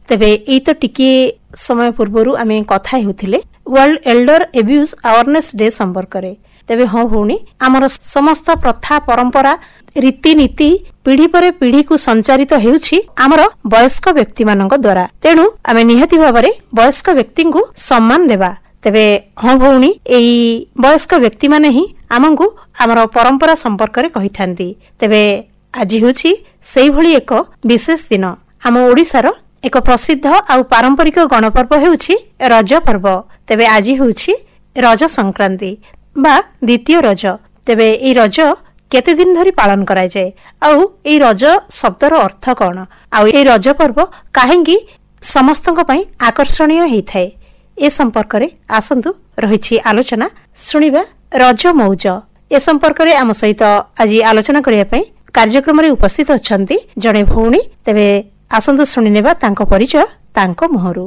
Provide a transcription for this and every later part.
तेबे एई तो टिके समय पूर्वरु आमे कथा हेउथिले world Elder abuse awareness day संपर्क रे। तेबे हाँ भौणी आमर समस्त प्रथा परंपरा रीतिनीति पीढ़ी पर पीढ़ी को संचारित हेउछि आमर वयस्क व्यक्ति मानक द्वारा। तेणु आमे निहाती भाबरे वयस्क व्यक्ति को सम्मान देबा। तेबे हाँ भौणी एई वयस्क व्यक्ति माने ही आमंगु आमर परंपरा संपर्क रे कहि थांती। तेबे आज हेउछि सेई भली एक विशेष दिन। आम ओडिसार एक प्रसिद्ध आउ पारंपरिक गणपर्व हेउछि रज पर्व। तेबे आज हेउछि रज संक्रांति बा द्वितीय रज। तेबे एई रज केते दिन धरी पालन करा जाय आउ एई रज शब्दर अर्थ कोन आउ एई रज पर्व काहेंगी समस्तक पई आकर्षणीय हेइथाय ए संपर्क रे आसंतु रहिछि आलोचना सुनिबा रज मौज। ए संपर्क रे आम सहित आज आलोचना करिया पई कार्यक्रम रे उपस्थित अछंती जणे भौणी। तेबे आसंतु सुनिनेबा तांको परिचय तांको मोहरु।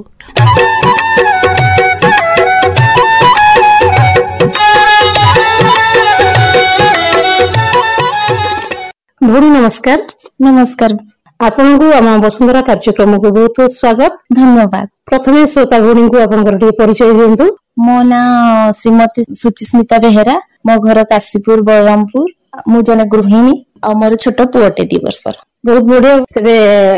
भौणी नमस्कार। नमस्कार। आपन को आम वसुंधरा कार्यक्रम को बहुत बहुत स्वागत। धन्यवाद। प्रथमे श्रोता भौणी को आपनकर टिके परिचय दियंतु। मो ना श्रीमती सुचिस्मिता बेहेरा, मो घर काशीपुर बलरामपुर, मु जने गृहिणी आ मोर छोट पुओटे 2 वर्षर। बहुत बढ़िया। तेबे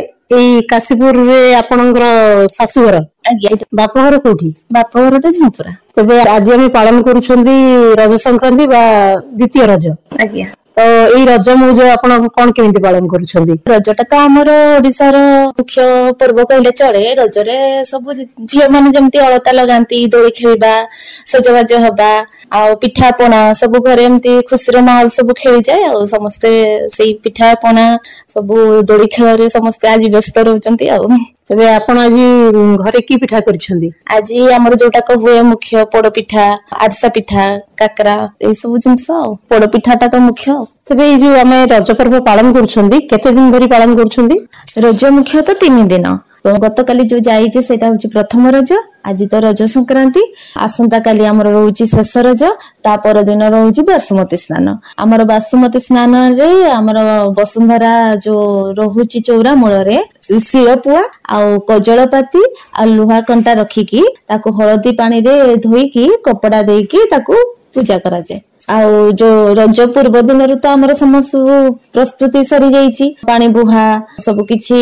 एई काशीपुर रे आपनकर सासुघर आज्ञा बापघर कोठी? बापघर तो झुंपुरा। तेबे आज हम पालन करूछंदी रज संक्रांति बा द्वितीय रज। आज्ञा तो एई रज मौज आपण कोन केमिति पालन करूछंदी? रजटा तो हमर ओडिसार मुख्य पर्व कहले चले। रजरे सब झियो माने जेमति अलता लगांती, दोली खेलबा, सजबाज हबा आ पिठा पणा सब घरे एमती खुशीर माहौल सब खेली जाय आ समस्ते सेई पिठा पणा सब दोली खेल रे समस्ते आज व्यस्त रहउचंती आ। तेबे आपण आज घरे की पिठा करछंदी? आज हमर जोटा कहवे मुख्य पोड़ पिठा, आरसा पिठा, काकरा ए सब जिंस आ। पोड़ पिठाटा तो मुख्य। तेबे ए जो हमें रज पर्व पालन करछंदी केते दिन धरी पालन करछंदी? रज मुख्य तो 3 दिन। गतकाली जो जाइए सेटा होची प्रथम रज, आज तो रज संक्रांति, आसंता काली हमर रहउची शेष रज, ता पर दिन रहउची बासुमती स्नान। हमर बासुमती स्नान रे हमर वसुंधरा जो रहउची चौरा मूल रे शिलपुआ आ कजलपाती आ लुहा कंटा रखिकी ताको हळदी पानी रे धोईकी कपड़ा देकी ताको पूजा करा जाय। आउ जो रज पूर्व दिन रु तो हमर समस्त प्रस्तुति सरी जाईची, पानी बुहा सब किछि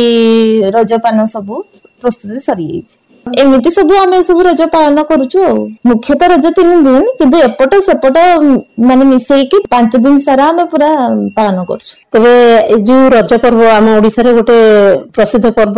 रजपान सब प्रस्तुति सरी जाईची। एमिति सब आमे सब रज पालन करूछु। मुख्यतः रज 3 दिन, किंतु एपट सेपट माने मिसेई कि 5 दिन सारा आमे पूरा पालन करछु। तबे जो रज पर्व आम ओडिसा रे गोटे प्रसिद्ध पर्व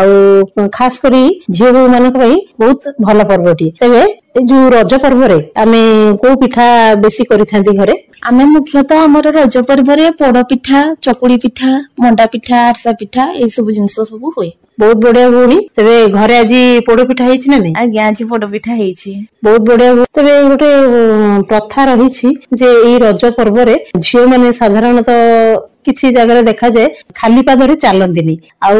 आउ खास करी झियो मानक पई बहुत भलो पर्वटी। तबे जो रज पर्व रे आमे को पिठा बेसी करि थांती घरे? आमे मुख्यतः हमर रज पर्व रे पोड़ पिठा, चकुली पिठा, मंडा पिठा, आरसा पिठा ए सब जिंस सब होय। बहुत बढ़िया भौणी। तेबे घरे आज पोड़ पिठा हेछि ना नै? आज्ञा आज पोड़ पिठा हेछि। बहुत बढ़िया। तेबे गोटे प्रथा रहिछि जे एई रज पर्व रे झियो माने साधारणतः किछि जगह देखा जाए खाली पादरे चलंदिनी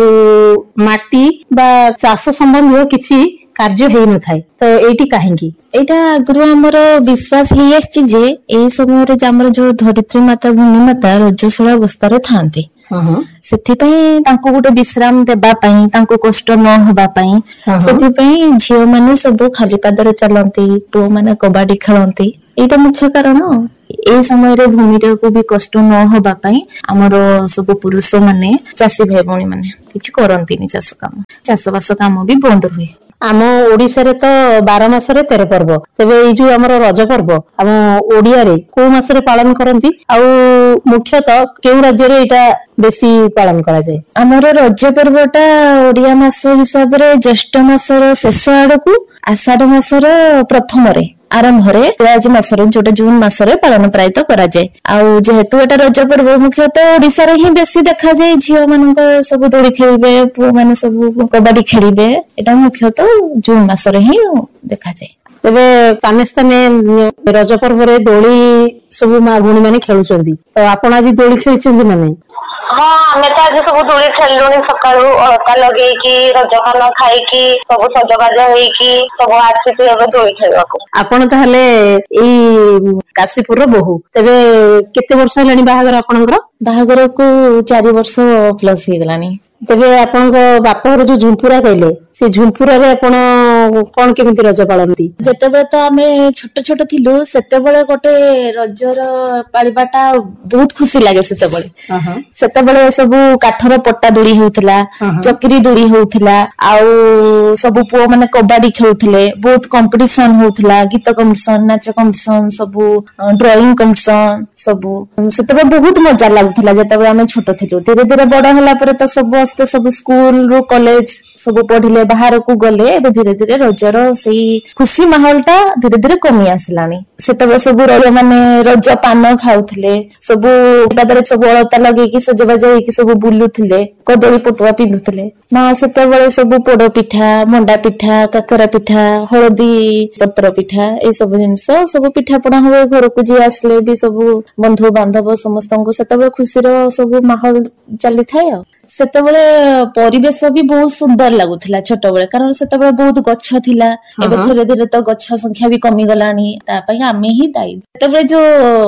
आउ माटी बा चाष संबंधी किछि कार्य हेइ न थाए। तो एटी काहेंगी? एटा आगु हमर विश्वास हे आछि जे एई समय रे हमर जो धरित्री माता भूमि माता रजस्वला अवस्था रे थांती, सेथि पई तांको गोटे विश्राम देबा पई, तांको कष्ट न होबा पई, सेथि पई झियो माने सब खाली पादरे चलंती, पो माने कबाडी खेलंती। एटा मुख्य कारण। ए समय रे भूमि रे को भी कष्ट न होबा पई हमर सब पुरुष माने चासी भाई भौणी माने किछि करंतीनी चाष काम, चाषबास काम भी बंद हुए। आम ओडिसा रे तो 12 मास रे 13 पर्व। तेबे ए जो हमर रज पर्व आम ओडिया रे को मास रे पालन करंती आउ मुख्यतः केउ राज्य रे एटा बेसी पालन करा जाय? हमर रज पर्वटा ओडिया मास हिसाब रे ज्येष्ठ मासर शेष आडकू आषाढ़ मासर प्रथम रे आरंभ रे इंग्राजी मासरे जोटा जून मासरे पालन प्रायत करा जाय। आउ जेहेतु एटा रज पर्व मुख्यतः ओडिसा रे ही बेसी देखा जाय। झियो मानक सब दोली खेलिबे, पुओ माने सब कबाडी खेलिबे, एटा मुख्यतः जून मासरे ही देखा जाय। तेबे ताने स्थाने रज पर्व रे दोली सब मा भूणी माने खेलुचंदी, तो आपण आज दोली खेलिचंदी ना नै? हाँ आमे तो आज सब दोली खेलुनी। सकाळू अलता लगेकी रजपान खाइकी सब सजबाज होइकी सब आसीथि अब दोली खेलबाको। आपण ताहले एई काशीपुर बहु। तेबे केते वर्ष हेलानी बाहागर आपनकर? बाहागर को 4 वर्ष प्लस हे गलानी। ତେବେ ଆପଣଙ୍କ ବାପଘର ଯୋଉ ଝୁମ୍ପୁରା କହିଲେ ସେ ଝୁମ୍ପୁରାରେ ଆପଣ କଣ କେମିତି ରଜ ପାଳନ୍ତି? ଯେତେବେଳେ ତ ଆମେ ଛୋଟ ଛୋଟ ଥିଲୁ ସେତେବେଳେ ଗୋଟେ ରଜର ପାଳିବାଟା ବହୁତ ଖୁସି ଲାଗେ। ସେତେବେଳେ ସବୁ କାଠର ପଟା ଦୋଳି ହଉଥିଲା, ଚକିରି ଦୋଳି ହଉଥିଲା, ଆଉ ସବୁ ପୁଅ ମାନେ କବାଡି ଖେଳୁଥିଲେ, ବହୁତ କମ୍ପିଟିସନ ହଉଥିଲା, ଗୀତ କମ୍ପିଟିସନ, ନାଚ କମ୍ପିଟିସନ, ସବୁ ଡ୍ରଇଂ କମ୍ପିଟିସନ, ସବୁ ସେତେବେଳେ ବହୁତ ମଜା ଲାଗୁଥିଲା ଯେତେବେଳେ ଆମେ ଛୋଟ ଥିଲୁ। ଧୀରେ ଧୀରେ ବଡ ହେଲା ପରେ ତ ସମସ୍ତେ ସବୁ ସ୍କୁଲ ରୁ କଲେଜ ସବୁ ପଢିଲେ, ବାହାରକୁ ଗଲେ, ଏବେ ଧୀରେ ଧୀରେ ରଜର ସେଇ ଖୁସି ମାହୋଲ ଟା ଧୀରେ ଧୀରେ କମି ଆସିଲାଣି। ସେତେବେଳେ ସବୁ ରଜ ମାନେ ରଜ ପାନ ଖାଉଥିଲେ, ସବୁ ପାଦରେ ସବୁ ଅଳତା ଲଗେଇକି ସଜବାଜ ହେଇକି ସବୁ ବୁଲୁଥିଲେ, କଦଳୀ ପଟୁଆ ପିନ୍ଧୁଥିଲେ। ମା ସେତେବେଳେ ସବୁ ପୋଡ ପିଠା, ମଣ୍ଡା ପିଠା, କାକରା ପିଠା, ହଳଦୀ ପତ୍ର ପିଠା, ଏଇ ସବୁ ଜିନିଷ ସବୁ ପିଠା ପଣା ହୁଏ। ଘରକୁ ଯିଏ ଆସିଲେ ବି ସବୁ ବନ୍ଧୁ ବାନ୍ଧବ ସମସ୍ତଙ୍କୁ ସେତେବେଳେ ଖୁସିର ସବୁ ମାହୋଲ ଚାଲିଥାଏ। ଆଉ ସେତେବେଳେ ପରିବେଶ ବି ବହୁତ ସୁନ୍ଦର ଲାଗୁଥିଲା ଛୋଟବେଳେ, କାରଣ ସେତେବେଳେ ବହୁତ ଗଛ ଥିଲା। ଏବେ ଧୀରେ ଧୀରେ ତ ଗଛ ସଂଖ୍ୟା ବି କମିଗଲାଣି, ତା ପାଇଁ ଆମେ ହିଁ ଦାୟୀ। ସେତେବେଳେ ଯୋଉ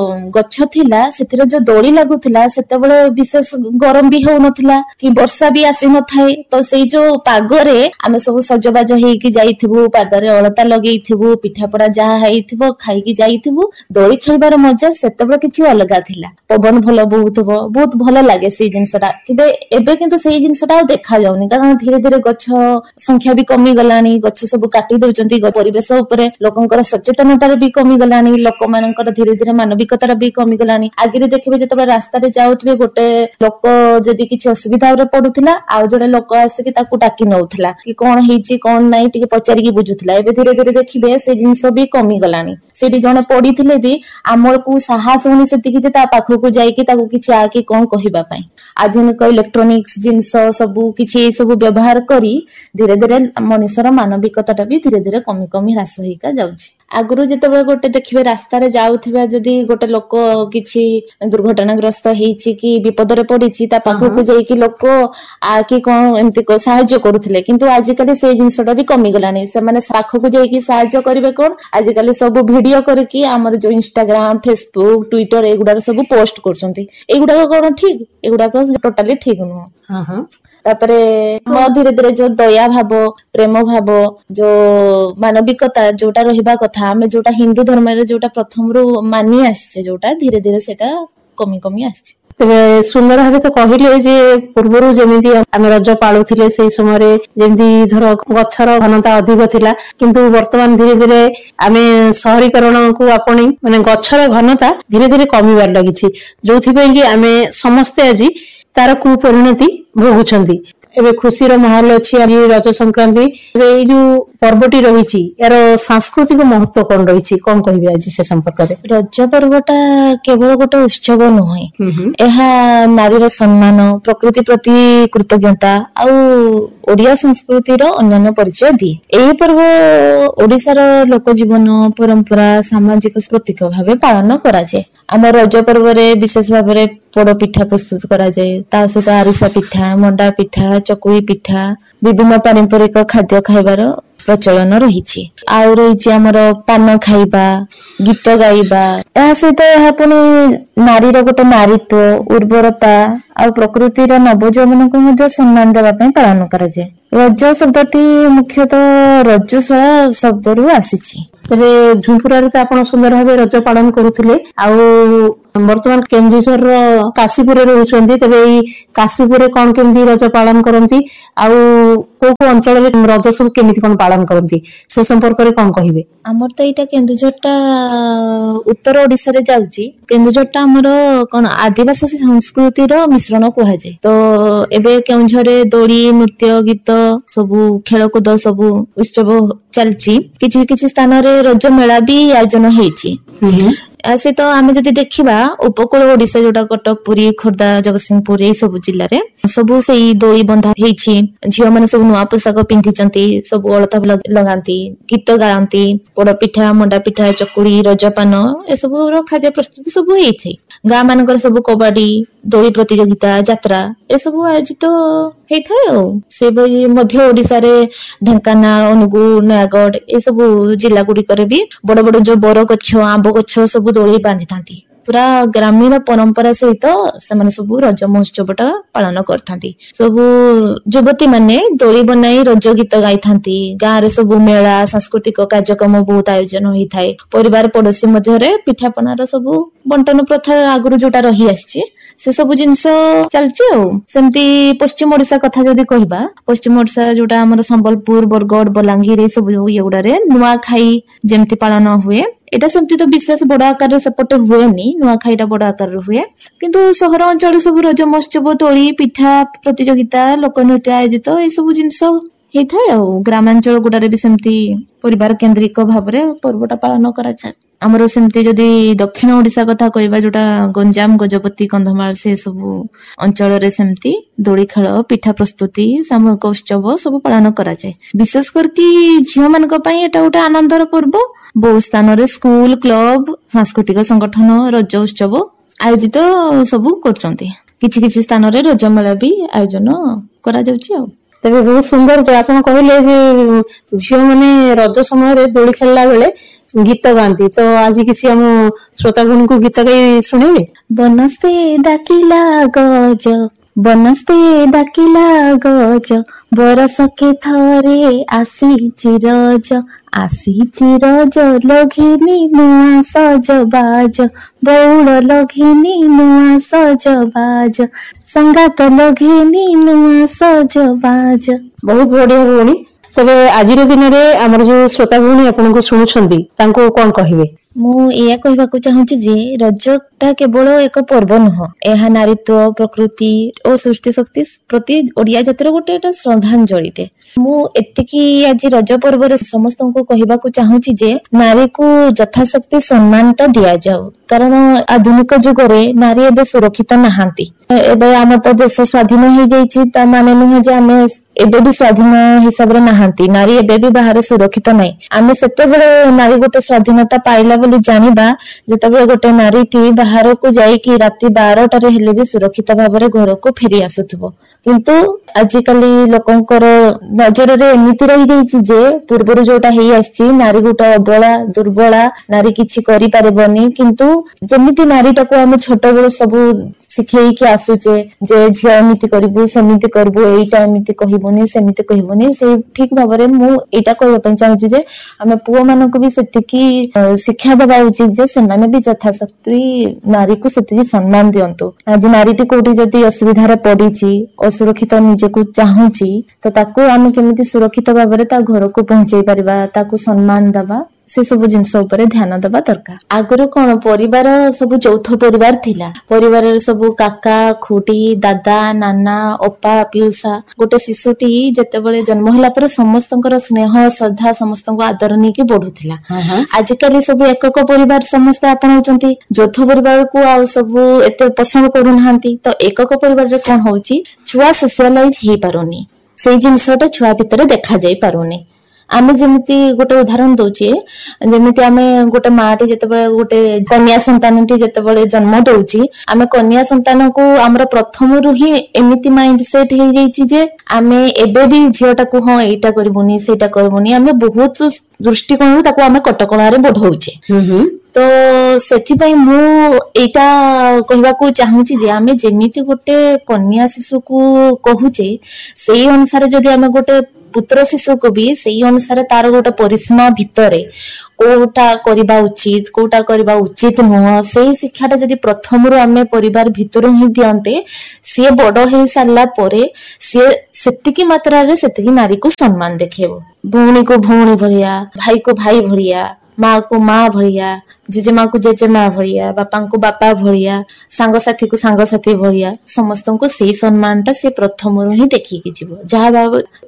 ଗଛ ଥିଲା ସେଥିରେ ଯୋଉ ଦୋଳି ଲାଗୁଥିଲା ସେତେବେଳେ ବିଶେଷ ଗରମ ବି ହଉନଥିଲା କି ବର୍ଷା ବି ଆସି ନଥାଏ। ତ ସେଇ ଯୋଉ ପାଗରେ ଆମେ ସବୁ ସଜବାଜ ହେଇକି ଯାଇଥିବୁ, ପାଦରେ ଅଳତା ଲଗେଇଥିବୁ, ପିଠାପଣା ଯାହା ହେଇଥିବ ଖାଇକି ଯାଇଥିବୁ। ଦୋଳି ଖେଳିବାର ମଜା ସେତେବେଳେ କିଛି ଅଲଗା ଥିଲା। ପବନ ଭଲ ବହୁଥିବ, ବହୁତ ଭଲ ଲାଗେ ସେଇ ଜିନିଷଟା। ଏବେ କିନ୍ତୁ ସେଇ ଜିନିଷଟା ଆଉ ଦେଖା ଯାଉନି, କାରଣ ଧୀରେ ଧୀରେ ଗଛ ସଂଖ୍ୟା ବି କମିଗଲାଣି, ଗଛ ସବୁ କାଟି ଦଉଛନ୍ତି। ପରିବେଶ ଉପରେ ଲୋକଙ୍କର ସଚେତନତାରେ ବି କମିଗଲାଣି, ଲୋକମାନଙ୍କର ଧୀରେ ଧୀରେ ମାନବିକତାର ବି କମିଗଲାଣି। ଆଗରେ ଦେଖିବେ ଯେତେବେଳେ ରାସ୍ତାରେ ଯାଉଥିବେ, ଗୋଟେ ଲୋକ ଯଦି କିଛି ଅସୁବିଧାରେ ପଡୁଥିଲା, ଆଉ ଜଣେ ଲୋକ ଆସିକି ତାକୁ ଡାକି ନଉଥିଲା କି କଣ ହେଇଛି କଣ ନାହିଁ ଟିକେ ପଚାରିକି ବୁଝୁଥିଲା। ଏବେ ଧୀରେ ଧୀରେ ଦେଖିବେ ସେ ଜିନିଷ ବି କମିଗଲାଣି। ସେଠି ଜଣେ ପଡିଥିଲେ ବି ଆମକୁ ସାହସ ହଉନି ସେତିକି ଯେ ତା ପାଖକୁ ଯାଇକି ତାକୁ କିଛି ଆକି କଣ କହିବା ପାଇଁ। ଆଧୁନିକ ଇଲେକ୍ଟ୍ରୋନିକ୍ସ ଜିନିଷ ସବୁ କିଛି ଏଇ ସବୁ ବ୍ୟବହାର କରି ଧୀରେ ଧୀରେ ମଣିଷର ମାନବିକତା ଟା ବି ଧୀରେ ଧୀରେ କମି କମି ହ୍ରାସ ହେଇକା ଯାଉଛି। ଆଗରୁ ଯେତେବେଳେ ଗୋଟେ ଦେଖିବେ ରାସ୍ତାରେ ଯାଉଥିବା ଯଦି ଗୋଟେ ଲୋକ କିଛି ଦୁର୍ଘଟଣାଗ୍ରସ୍ତ ହେଇଛି କି ବିପଦରେ ପଡିଛି, ତା ପାଖକୁ ଯାଇକି ଲୋକ କି କଣ ଏମିତି ସାହାଯ୍ୟ କରୁଥିଲେ। କିନ୍ତୁ ଆଜିକାଲି ସେଇ ଜିନିଷଟା ବି କମିଗଲାଣି। ସେମାନେ ପାଖକୁ ଯାଇକି ସାହାଯ୍ୟ କରିବେ କଣ, ଆଜିକାଲି ସବୁ ଭିଡିଓ କରିକି ଆମର ଯୋଉ ଇନଷ୍ଟାଗ୍ରାମ, ଫେସବୁକ, ଟ୍ୱିଟର ଏଗୁଡାରେ ସବୁ ପୋଷ୍ଟ କରୁଛନ୍ତି। ଏଗୁଡାକ କଣ ଠିକ? ଏଗୁଡାକ ଟୋଟାଲି ଠିକ ନୁହଁ। ତାପରେ ଧୀରେ ଧୀରେ ଯୋଉ ଦୟା ଭାବ, ପ୍ରେମ ଭାବ, ଯୋଉ ମାନବିକତା ଯୋଉଟା ରହିବା କଥା, ଆମେ ଯୋଉଟା ହିନ୍ଦୁ ଧର୍ମରେ ଯୋଉଟା ପ୍ରଥମରୁ ମାନି ଆସିଛେ, ଯୋଉଟା ଧୀରେ ଧୀରେ ସେଟା କମି କମି ଆସିଛି। ତେବେ ସୁନ୍ଦର ଭାବେ ତ କହିଲେ ଯେ ପୂର୍ବରୁ ଯେମିତି ଆମେ ରଜ ପାଳୁଥିଲେ, ସେଇ ସମୟରେ ଯେମିତି ଧର ଗଛର ଘନତା ଅଧିକ ଥିଲା, କିନ୍ତୁ ବର୍ତ୍ତମାନ ଧୀରେ ଧୀରେ ଆମେ ସହରୀକରଣକୁ ଆପଣେଇ ମାନେ ଗଛର ଘନତା ଧୀରେ ଧୀରେ କମିବାର ଲାଗିଛି, ଯୋଉଥିପାଇଁ କି ଆମେ ସମସ୍ତେ ଆଜି ତାର କୁପରିଣତି ଭୋଗୁଛନ୍ତି। ଏବେ ଖୁସିର ମାହୋଲ ଅଛି। ଆଜି ରଜ ସଂକ୍ରାନ୍ତି, ଏବେ ଏଇ ଯୋଉ ପର୍ବଟି ରହିଛି ଏହାର ସାଂସ୍କୃତିକ ମହତ୍ଵ କଣ ରହିଛି, କଣ କହିବେ ଆଜି ସେ ସମ୍ପର୍କରେ? ରଜ ପର୍ବଟା କେବଳ ଗୋଟେ ଉତ୍ସବ ନୁହେଁ, ଏହା ନାରୀର ସମ୍ମାନ, ପ୍ରକୃତି ପ୍ରତି କୃତଜ୍ଞତା ଆଉ ଓଡିଆ ସଂସ୍କୃତିର ଅନ୍ୟାନ୍ୟ ପରିଚୟ ଦିଏ। ଏହି ପର୍ବ ଓଡିଶାର ଲୋକ ଜୀବନ, ପରମ୍ପରା, ସାମାଜିକ ପ୍ରତୀକ ଭାବେ ପାଳନ କରାଯାଏ। ଆମ ରଜ ପର୍ବରେ ବିଶେଷ ଭାବରେ ପୋଡ ପିଠା ପ୍ରସ୍ତୁତ କରାଯାଏ। ତା ସହିତ ଆରିସା ପିଠା, ମଣ୍ଡା ପିଠା, ଚକୁଳି ପିଠା, ବିଭିନ୍ନ ପାରମ୍ପରିକ ଖାଦ୍ୟ ଖାଇବାର ପ୍ରଚଳନ ରହିଛି। ଆଉ ରହିଛି ଆମର ପାନ ଖାଇବା, ଗୀତ ଗାଇବା। ଏହା ସହିତ ଏହା ପୁଣି ନାରୀର ଗୋଟେ ନାରୀତ୍ଵ, ଉର୍ବରତା ଆଉ ପ୍ରକୃତିର ନବଯୌବନକୁ ମଧ୍ୟ ସମ୍ମାନ ଦେବା ପାଇଁ ପାଳନ କରାଯାଏ। ରଜ ଶବ୍ଦଟି ମୁଖ୍ୟତଃ ରଜସ୍ୱଳା ଶବ୍ଦରୁ ଆସିଛି। ତେବେ ଝୁମ୍ପୁରାରେ ତ ଆପଣ ସୁନ୍ଦର ଭାବେ ରଜ ପାଳନ କରୁଥିଲେ, ଆଉ ବର୍ତ୍ତମାନ କେନ୍ଦୁଝରର କାଶୀପୁରରେ ରହୁଛନ୍ତି। ତେବେ ଏଇ କାଶୀପୁରରେ କଣ କେମିତି ରଜ ପାଳନ କରନ୍ତି, ଆଉ କୋଉ କୋଉ ଅଞ୍ଚଳରେ ରଜ ସବୁ କେମିତି କଣ ପାଳନ କରନ୍ତି, ସେ ସମ୍ପର୍କରେ କଣ କହିବେ? ଆମର ତ ଏଇଟା କେନ୍ଦୁଝରଟା ଉତ୍ତର ଓଡିଶାରେ ଯାଉଛି। କେନ୍ଦୁଝରଟା ଆମର କଣ ଆଦିବାସୀ ସଂସ୍କୃତିର ମିଶ୍ରଣ କୁହାଯାଏ। ତ ଏବେ କେଉଁଝରରେ ଦୋଳି, ନୃତ୍ୟ, ଗୀତ, ସବୁ ଖେଳକୁଦ, ସବୁ ଉତ୍ସବ ଚାଲିଛି। କିଛି କିଛି ସ୍ଥାନରେ ରଜ ମେଳା ବି ଆୟୋଜନ ହେଇଛି। ସହିତ ଆମେ ଯଦି ଦେଖିବା ଉପକୂଳ ଓଡିଶା ଯୋଉଟା କଟକ, ପୁରୀ, ଖୋର୍ଦ୍ଧା, ଜଗତସିଂହପୁର ଏଇ ସବୁ ଜିଲ୍ଲାରେ ସବୁ ସେଇ ଦୋଳି ବନ୍ଧା ହେଇଛି। ଝିଅ ମାନେ ସବୁ ନୂଆ ପୋଷାକ ପିନ୍ଧିଛନ୍ତି, ସବୁ ଅଳତା ଲଗାନ୍ତି, ଗୀତ ଗାଆନ୍ତି, ପୋଡ ପିଠା, ମଣ୍ଡା ପିଠା, ଚକୁଳି, ରଜପାନ ଏସବୁର ଖାଦ୍ୟ ପ୍ରସ୍ତୁତି ସବୁ ହେଇଥାଏ। ଗାଁ ମାନଙ୍କର ସବୁ କବାଡି, ଦୋଳି ପ୍ରତିଯୋଗିତା, ଯାତ୍ରା ଏସବୁ ଆୟୋଜିତ ହେଇଥାଏ। ଆଉ ସେଭଳି ମଧ୍ୟ ଓଡିଶାରେ ଢେଙ୍କାନାଳ, ଅନୁଗୁଳ, ନୟାଗଡ ଏସବୁ ଜିଲ୍ଲା ଗୁଡିକରେ ବି ବଡ ବଡ ଯୋଉ ବର ଗଛ, ଆମ୍ବ ଗଛ ସବୁ ଦୋଳି ବାନ୍ଧିଥାନ୍ତି। ପୁରା ଗ୍ରାମୀଣ ପରମ୍ପରା ସହିତ ସେମାନେ ସବୁ ରଜ ମହୋତ୍ସବଟା ପାଳନ କରିଥାନ୍ତି। ସବୁ ଯୁବତୀ ମାନେ ଦୋଳି ବନାଇ ରଜ ଗୀତ ଗାଇଥାନ୍ତି। ଗାଁରେ ସବୁ ମେଳା ସାଂସ୍କୃତିକ କାର୍ଯ୍ୟକ୍ରମ ବହୁତ ଆୟୋଜନ ହୋଇଥାଏ। ପରିବାର ପଡୋଶୀ ମଧ୍ୟରେ ପିଠାପଣାର ସବୁ ବଣ୍ଟନ ପ୍ରଥା ଆଗରୁ ଯୋଉଟା ରହି ଆସିଛି ସେ ସବୁ ଜିନିଷ ଚାଲିଛି। ଆଉ ସେମିତି ପଶ୍ଚିମ ଓଡିଶା କଥା ଯଦି କହିବା, ପଶ୍ଚିମ ଓଡିଶା ଯୋଉଟା ଆମର ସମ୍ବଲପୁର, ବରଗଡ, ବଲାଙ୍ଗୀର ଏ ସବୁ ଇଏଗୁଡାରେ ନୂଆଖାଇ ଯେମିତି ପାଳନ ହୁଏ, ଏଇଟା ସେମିତି ତ ବିଶେଷ ବଡ ଆକାରରେ ସେପଟେ ହୁଏନି। ନୂଆଖାଇଟା ବଡ ଆକାରରେ ହୁଏ, କିନ୍ତୁ ସହର ଅଞ୍ଚଳରେ ସବୁ ରଜ ମହୋତ୍ସବ, ଦୋଳି, ପିଠା ପ୍ରତିଯୋଗିତା, ଲୋକନୃତ୍ୟ ଆୟୋଜିତ ଏସବୁ ଜିନିଷ ହେଇଥାଏ। ଆଉ ଗ୍ରାମାଞ୍ଚଳ ଗୁଡାରେ ବି ସେମିତି ପରିବାର କେନ୍ଦ୍ରିକ ଭାବରେ ପର୍ବଟା ପାଳନ କରାଯାଏ। ଆମର ସେମିତି ଯଦି ଦକ୍ଷିଣ ଓଡିଶା କଥା କହିବା, ଯୋଉଟା ଗଞ୍ଜାମ, ଗଜପତି, କନ୍ଧମାଳ ସେ ସବୁ ଅଞ୍ଚଳରେ ସେମିତି ଦୋଳି ଖେଳ, ପିଠା ପ୍ରସ୍ତୁତି, ସାମୂହିକ ଉତ୍ସବ ସବୁ ପାଳନ କରାଯାଏ। ବିଶେଷ କରିକି ଝିଅ ମାନଙ୍କ ପାଇଁ ଏଟା ଗୋଟେ ଆନନ୍ଦର ପର୍ବ। ବହୁ ସ୍ଥାନରେ ସ୍କୁଲ, କ୍ଲବ, ସାଂସ୍କୃତିକ ସଂଗଠନ ରଜ ଉତ୍ସବ ଆୟୋଜିତ ସବୁ କରୁଛନ୍ତି। କିଛି କିଛି ସ୍ଥାନରେ ରଜ ମେଳା ବି ଆୟୋଜନ କରାଯାଉଛି। ଆଉ ତେବେ ବହୁତ ସୁନ୍ଦର ଯେ ଆପଣ କହିଲେ ଯେ ଝିଅ ମାନେ ରଜ ସମୟରେ ଦୋଳି ଖେଳିଲା ବେଳେ ଗୀତ ଗାଆନ୍ତି। ତ ଆଜି କିଛି ଆମ ଶ୍ରୋତା ଭୂମିକୁ ଗୀତ ଗାଇ ଶୁଣିବେ? ବନସ୍ତେ ଡାକିଲା ଗଜ, ବନସ୍ତେ ଡାକିଲା ଗଜ, ବରଷକେ ଥରେ ଆସିଛି ରଜ, ଆସିଛି ରଜ ଲଘିନୀ ନୂଆ ସଜବାଜ, ବଉଳ ଲଘିନୀ ନୂଆ ସଜବାଜ, ସଙ୍ଗାତ ଲଘିନୀ ନୂଆ ସଜବାଜ। ବହୁତ ବଢିଆ ଭଉଣୀ। ତେବେ ଆଜିର ଦିନରେ ଆମର ଯୋଉ ଶ୍ରୋତା ଭଉଣୀ ଆପଣଙ୍କୁ ଶୁଣୁଛନ୍ତି ତାଙ୍କୁ କଣ କହିବେ? ମୁଁ ଏଇଆ କହିବାକୁ ଚାହୁଁଛି ଯେ ରଜଟା କେବଳ ଏକ ପର୍ବ ନୁହଁ, ଏହା ନାରୀତ୍ୱ, ପ୍ରକୃତି ଓ ସୃଷ୍ଟି ଶକ୍ତି ପ୍ରତି ଓଡିଆ ଜାତିର ଗୋଟେ ଏଟା ଶ୍ରଦ୍ଧାଞ୍ଜଳିଟେ। ମୁଁ ଏତିକି ଆଜି ରଜ ପର୍ବରେ ସମସ୍ତଙ୍କୁ କହିବାକୁ ଚାହୁଁଛି ଯେ ନାରୀକୁ ଯଥାଶକ୍ତି ସମ୍ମାନଟା ଦିଆଯାଉ। କାରଣ ଆଧୁନିକ ଯୁଗରେ ନାରୀ ଏବେ ସୁରକ୍ଷିତ ନାହାନ୍ତି। ଏବେ ଆମର ତ ଦେଶ ସ୍ଵାଧୀନ ହେଇଯାଇଛି, ତା ମାନେ ନୁହେଁ ଯେ ଆମେ ଏବେ ବି ସ୍ଵାଧୀନ ହିସାବରେ ନାହାନ୍ତି। ନାରୀ ଏବେ ବି ବାହାରେ ସୁରକ୍ଷିତ ନାହିଁ। ଆମେ ସେତେବେଳେ ନାରୀ ଗୋଟେ ସ୍ଵାଧୀନତା ପାଇଲା ବୋଲି ଜାଣିବା ଯେତେବେଳେ ଗୋଟେ ନାରୀଟି ବାହାରକୁ ଯାଇକି ରାତି 12ଟାରେ ହେଲେ ବି ସୁରକ୍ଷିତ ଭାବରେ ଘରକୁ ଫେରି ଆସୁଥିବ। କିନ୍ତୁ ଆଜିକାଲି ଲୋକଙ୍କର ନଜରରେ ଏମିତି ରହିଯାଇଛି ଯେ ପୂର୍ବରୁ ଯୋଉଟା ହେଇ ଆସିଛି, ନାରୀ ଗୋଟେ ଅବଳା, ଦୁର୍ବଳା, ନାରୀ କିଛି କରିପାରିବନି। କିନ୍ତୁ ଯେମିତି ନାରୀଟାକୁ ଆମେ ଛୋଟବେଳୁ ସବୁ ଶିଖେଇକି ଆସୁଛେ ଯେ ଝିଅ ଏମିତି କରିବୁ, ସେମିତି କରିବୁ, ଏଇଟା ଏମିତି କହିବୁନି, ସେମିତି କହିବୁନି, ସେଇ ଠିକ ଭାବରେ ମୁଁ ଏଇଟା କହିବା ପାଇଁ ଚାହୁଁଛି ଯେ ଆମେ ପୁଅ ମାନଙ୍କୁ ବି ସେତିକି ଶିକ୍ଷା ଦେବା ଉଚିତ ଯେ ସେମାନେ ବି ଯଥାଶକ୍ତି ନାରୀକୁ ସେତିକି ସମ୍ମାନ ଦିଅନ୍ତୁ। ଆଜି ନାରୀଟି କୋଉଠି ଯଦି ଅସୁବିଧାରେ ପଡିଛି, ଅସୁରକ୍ଷିତ ନିଜକୁ ଚାହୁଁଛି, ତ ତାକୁ ଆମେ କେମିତି ସୁରକ୍ଷିତ ଭାବରେ ତା ଘରକୁ ପହଞ୍ଚେଇ ପାରିବା, ତାକୁ ସମ୍ମାନ ଦେବା, ସେ ସବୁ ଜିନିଷ ଉପରେ ଧ୍ୟାନ ଦେବା ଦରକାର। ଆଗରୁ କଣ ପରିବାର ସବୁ ଯୌଥ ପରିବାର ଥିଲା। ପରିବାରରେ ସବୁ କାକା, ଖୁଡି, ଦାଦା, ନାନା, ଅପା, ପିଉସା। ଗୋଟେ ଶିଶୁଟି ଯେତେବେଳେ ଜନ୍ମ ହେଲା ପରେ ସମସ୍ତଙ୍କର ସ୍ନେହ, ଶ୍ରଦ୍ଧା, ସମସ୍ତଙ୍କୁ ଆଦର ନେଇକି ବଢୁଥିଲା। ଆଜିକାଲି ସବୁ ଏକକ ପରିବାର ସମସ୍ତେ ଆପଣଉଛନ୍ତି, ଯୌଥ ପରିବାରକୁ ଆଉ ସବୁ ଏତେ ପସନ୍ଦ କରୁନାହାନ୍ତି। ତ ଏକକ ପରିବାରରେ କଣ ହଉଛି, ଛୁଆ ସୋସିଆଲାଇଜ ହେଇପାରୁନି, ସେଇ ଜିନିଷଟା ଛୁଆ ଭିତରେ ଦେଖାଯାଇ ପାରୁନି। ଆମେ ଯେମିତି ଗୋଟେ ଉଦାହରଣ ଦଉଛେ, ଯେମିତି ଆମେ ଗୋଟେ ମାଟି ଯେତେବେଳେ ଗୋଟେ କନ୍ୟା ସନ୍ତାନଟି ଯେତେବେଳେ ଜନ୍ମ ଦଉଛି, ଆମେ କନ୍ୟା ସନ୍ତାନକୁ ଆମର ପ୍ରଥମରୁ ହିଁ ଏମିତି ମାଇଣ୍ଡ ସେଟ ହେଇଯାଇଛି ଯେ ଆମେ ଏବେ ବି ଝିଅଟାକୁ ହଁ ଏଇଟା କରିବୁନି, ସେଇଟା କରିବୁନି, ଆମେ ବହୁତ ଦୃଷ୍ଟିକୋଣରୁ ତାକୁ ଆମେ କଟକଣାରେ ବଢଉଛେ। ତ ସେଥିପାଇଁ ମୁଁ ଏଇଟା କହିବାକୁ ଚାହୁଁଛି ଯେ ଆମେ ଯେମିତି ଗୋଟେ କନ୍ୟା ଶିଶୁକୁ କହୁଛେ, ସେଇ ଅନୁସାରେ ଯଦି ଆମେ ଗୋଟେ ପୁତ୍ର ଶିଶୁକୁ ବି ସେଇ ଅନୁସାରେ ତାର ଗୋଟେ ପରିସୀମା ଭିତରେ କୋଉଟା କରିବା ଉଚିତ, କୋଉଟା କରିବା ଉଚିତ ନୁହଁ, ସେଇ ଶିକ୍ଷାଟା ଯଦି ପ୍ରଥମରୁ ଆମେ ପରିବାର ଭିତରୁ ହିଁ ଦିଅନ୍ତେ, ସିଏ ବଡ ହେଇ ସାରିଲା ପରେ ସିଏ ସେତିକି ମାତ୍ରାରେ ସେତିକି ନାରୀକୁ ସମ୍ମାନ ଦେଖେଇବ। ଭଉଣୀକୁ ଭଉଣୀ ଭଳିଆ, ଭାଇକୁ ଭାଇ ଭଳିଆ, ମା କୁ ମା ଭଳିଆ, ଜେଜେମାକୁ ଜେଜେମା ଭଳିଆ, ବାପାଙ୍କୁ ବାପା ଭଳିଆ, ସାଙ୍ଗସାଥୀକୁ ସାଙ୍ଗସାଥୀ ଭଳିଆ, ସମସ୍ତଙ୍କୁ ସେଇ ସମ୍ମାନଟା ସେ ପ୍ରଥମରୁ ହିଁ ଦେଖିକି ଯିବ। ଯାହା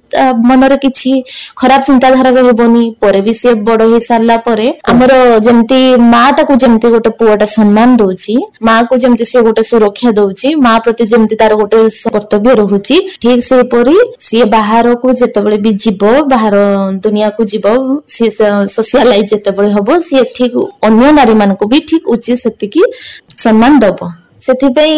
ମନରେ କିଛି ଖରାପ ଚିନ୍ତାଧାରା ରହିବନି। ପରେ ବି ସେ ବଡ ହେଇ ସାରିଲା ପରେ ଆମର ଯେମିତି ମା ଟାକୁ ଯେମିତି ଗୋଟେ ପୁଅଟା ସମ୍ମାନ ଦଉଛି, ମା କୁ ଯେମିତି ସେ ଗୋଟେ ସୁରକ୍ଷା ଦଉଛି, ମା ପ୍ରତି ଯେମିତି ତାର ଗୋଟେ କର୍ତ୍ତବ୍ୟ ରହୁଛି, ଠିକ ସେପରି ସିଏ ବାହାରକୁ ଯେତେବେଳେ ବି ଯିବ, ବାହାର ଦୁନିଆକୁ ଯିବ, ସିଏ ସୋସିଆଲାଇଜ ଯେତେବେଳେ ହବ, ସିଏ ଠିକ ଅନ୍ୟ ନାରୀ ମାନଙ୍କୁ ବି ଠିକ ଉଚିତ ସେତିକି ସମ୍ମାନ ଦବ। ସେଥିପାଇଁ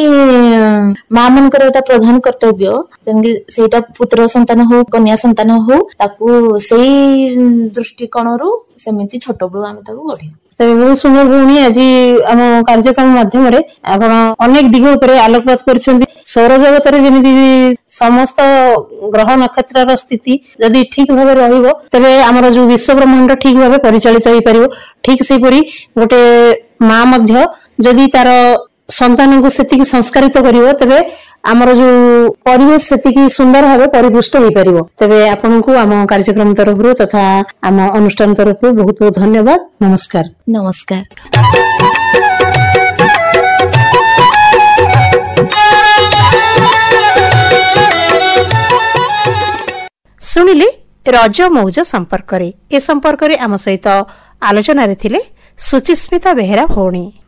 ମା ମାନଙ୍କର ଏଟା ପ୍ରଧାନ କର୍ତ୍ତବ୍ୟ, ଯେମିତି ସେଇଟା ପୁତ୍ର ସନ୍ତାନ ହଉ, କନ୍ୟା ସନ୍ତାନ ହଉ, ତାକୁ ସେଇ ଦୃଷ୍ଟିକୋଣରୁ ସେମିତି ଛୋଟ ବେଳୁ ଆମେ ତାକୁ ଗଢିବା। ତେବେ ବହୁତ ସୁନ୍ଦର ଭଉଣୀ, ଆଜି ଆମ କାର୍ଯ୍ୟକ୍ରମ ମାଧ୍ୟମରେ ଆପଣ ଅନେକ ଦିଗ ଉପରେ ଆଲୋକପାତ କରିଛନ୍ତି। ସୌରଜଗତରେ ଯେମିତି ସମସ୍ତ ଗ୍ରହ ନକ୍ଷତ୍ରର ସ୍ଥିତି ଯଦି ଠିକ ଭାବେ ରହିବ, ତେବେ ଆମର ଯୋଉ ବିଶ୍ୱ ବ୍ରହ୍ମାଣ୍ଡ ଠିକ ଭାବେ ପରିଚାଳିତ ହେଇପାରିବ। ଠିକ ସେହିପରି ଗୋଟେ ମା ମଧ୍ୟ ଯଦି ତାର ସନ୍ତାନଙ୍କୁ ସେତିକି ସଂସ୍କାରିତ କରିବ, ତେବେ ଆମର ଯୋଉ ପରିବେଶ ସେତିକି ସୁନ୍ଦର ଭାବେ ପରିପୁଷ୍ଟ ହେଇପାରିବ। ତେବେ ଆପଣଙ୍କୁ ଆମ କାର୍ଯ୍ୟକ୍ରମ ତରଫରୁ ତଥା ଆମ ଅନୁଷ୍ଠାନ ତରଫରୁ ବହୁତ ବହୁତ ଧନ୍ୟବାଦ। ନମସ୍କାର। ନମସ୍କାର। ଶୁଣିଲେ ରଜ ମଉଜ ସମ୍ପର୍କରେ। ଏ ସମ୍ପର୍କରେ ଆମ ସହିତ ଆଲୋଚନାରେ ଥିଲେ ସୁଚିସ୍ମିତା ବେହେରା ଭଉଣୀ।